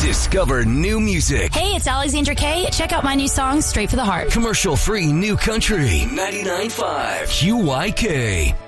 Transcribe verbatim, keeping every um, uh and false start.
Discover new music. Hey, it's Alexandra Kay. Check out my new song, Straight for the Heart. Commercial-free new country. ninety-nine point five Q Y K.